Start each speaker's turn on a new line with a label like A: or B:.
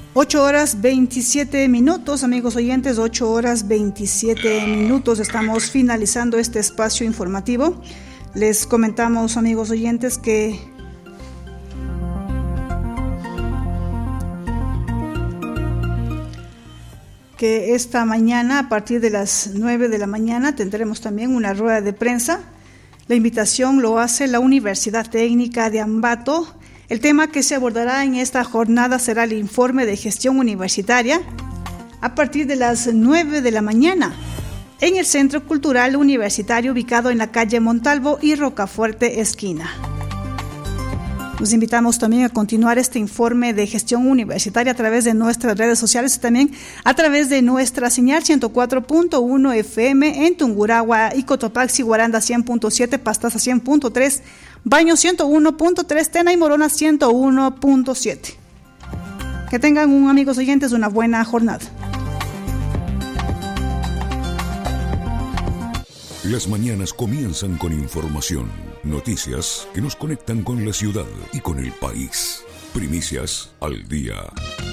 A: 8:27, amigos oyentes, 8:27. Estamos finalizando este espacio informativo. Les comentamos, amigos oyentes, que esta mañana, a partir de las 9 de la mañana, tendremos también una rueda de prensa. La invitación lo hace la Universidad Técnica de Ambato. El tema que se abordará en esta jornada será el informe de gestión universitaria a partir de las 9 de la mañana en el Centro Cultural Universitario ubicado en la calle Montalvo y Rocafuerte esquina. Los invitamos también a continuar este informe de gestión universitaria a través de nuestras redes sociales y también a través de nuestra señal 104.1 FM en Tungurahua y Cotopaxi, Guaranda 100.7, Pastaza 100.3, Baño 101.3, Tena y Morona 101.7. Que tengan, amigos oyentes, una buena jornada.
B: Las mañanas comienzan con información, noticias que nos conectan con la ciudad y con el país. Primicias al día.